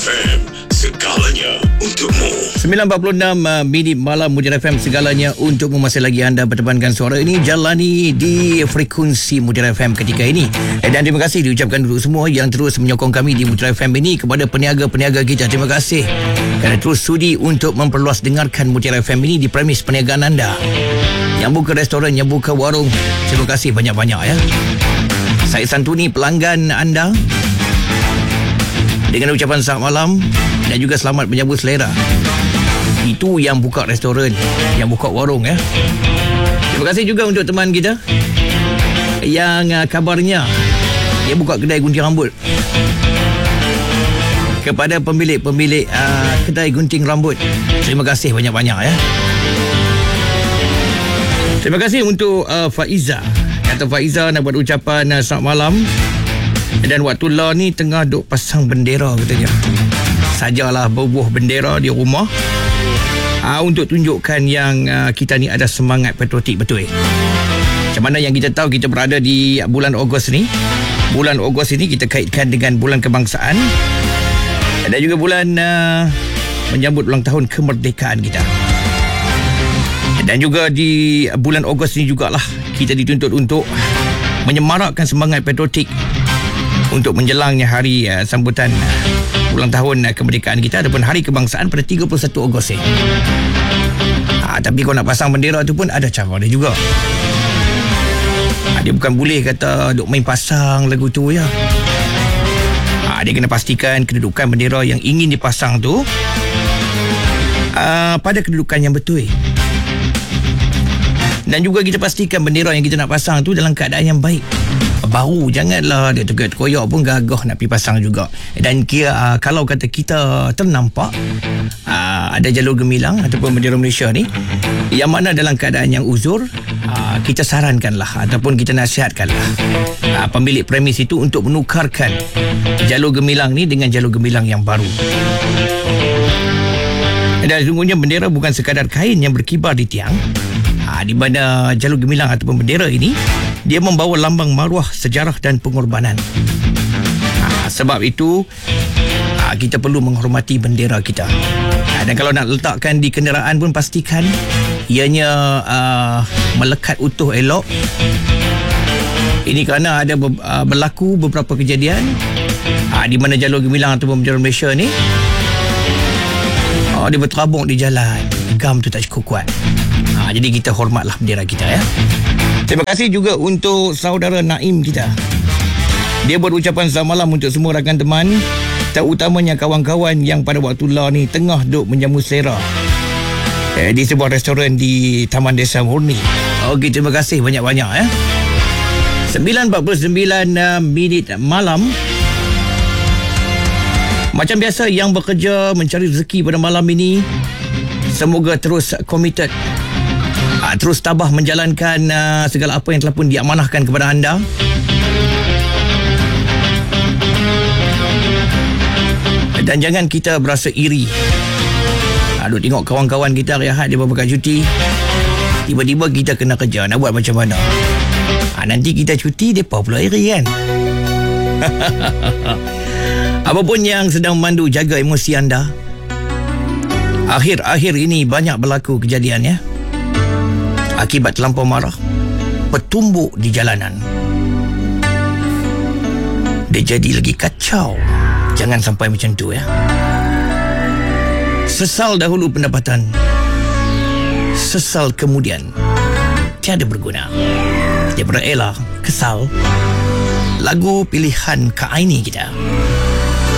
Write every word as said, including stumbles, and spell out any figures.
F M, segalanya untukmu. sembilan empat puluh enam uh, minit malam, Mujar F M, segalanya untukmu. Masih lagi anda bertemankan suara ini jalani di frekuensi Mujar F M ketika ini. Eh, dan terima kasih diucapkan untuk semua yang terus menyokong kami di Mujar F M ini. Kepada peniaga-peniaga kita, terima kasih kerana terus sudi untuk memperluas dengarkan Mujar F M ini di premis perniagaan anda. Yang buka restoran, yang buka warung, terima kasih banyak-banyak ya. Saya santuni pelanggan anda dengan ucapan selamat malam dan juga selamat menyambut selera. Itu yang buka restoran, yang buka warung ya. Terima kasih juga untuk teman kita yang uh, kabarnya dia buka kedai gunting rambut. Kepada pemilik-pemilik uh, kedai gunting rambut, terima kasih banyak-banyak ya. Terima kasih untuk uh, Faiza. Kata Faiza nak buat ucapan uh, selamat malam. Dan waktu lah ni tengah duk pasang bendera katanya. Sajalah berbuah bendera di rumah uh, untuk tunjukkan yang uh, kita ni ada semangat patriotik betul. Macam mana yang kita tahu, kita berada di bulan Ogos ni. Bulan Ogos ini kita kaitkan dengan bulan kebangsaan dan juga bulan uh, menyambut ulang tahun kemerdekaan kita. Dan juga di bulan Ogos ni jugalah kita dituntut untuk menyemarakkan semangat patriotik untuk menjelangnya hari uh, sambutan uh, ulang tahun uh, kemerdekaan kita ataupun hari kebangsaan pada tiga puluh satu Ogos ni. Ha, tapi kalau nak pasang bendera tu pun ada cara dia juga. Ha, dia bukan boleh kata duk main pasang lagu tu ya. Ha, dia kena pastikan kedudukan bendera yang ingin dipasang tu uh, pada kedudukan yang betul. Dan juga kita pastikan bendera yang kita nak pasang tu dalam keadaan yang baik, baru. Janganlah dia terkoyak pun gagah nak pergi pasang juga. Dan kira uh, kalau kata kita ternampak uh, ada jalur gemilang ataupun bendera Malaysia ni yang mana dalam keadaan yang uzur, uh, kita sarankanlah ataupun kita nasihatkanlah uh, pemilik premis itu untuk menukarkan jalur gemilang ni dengan jalur gemilang yang baru. Dan sesungguhnya bendera bukan sekadar kain yang berkibar di tiang. Ha, di mana jalur gemilang ataupun bendera ini dia membawa lambang maruah, sejarah dan pengorbanan. Ha, sebab itu ha, kita perlu menghormati bendera kita. Ha, dan kalau nak letakkan di kenderaan pun pastikan ianya uh, melekat utuh elok. Ini kerana ada be- uh, berlaku beberapa kejadian ha, di mana jalur gemilang ataupun bendera Malaysia ni oh, dia berterabung di jalan, gam tu tak cukup kuat. Ha, jadi kita hormatlah bendera kita ya. Terima kasih juga untuk saudara Naim kita. Dia buat ucapan selamat malam untuk semua rakan teman, terutamanya kawan-kawan yang pada waktu lah ni tengah duk menjamu selera eh, di sebuah restoran di Taman Desa Murni. Okey, terima kasih banyak-banyak ya. sembilan empat puluh sembilan uh, minit malam. Macam biasa, yang bekerja mencari rezeki pada malam ini, semoga terus committed, uh, terus tabah menjalankan uh, segala apa yang telah pun diamanahkan kepada anda. Dan jangan kita berasa iri. Aduh, tengok kawan-kawan kita hari Ahad dia berbuka cuti, tiba-tiba kita kena kerja, nak buat macam mana? Ha, nanti kita cuti, mereka pula iri kan? Apapun yang sedang memandu, jaga emosi anda. Akhir-akhir ini banyak berlaku kejadian ya. Akibat terlampau marah, bertumbuk di jalanan. Dia jadi lagi kacau. Jangan sampai macam tu ya. Sesal dahulu pendapatan, sesal kemudian tiada berguna. Daripada Ella, Kesal, lagu pilihan Kak Aini kita.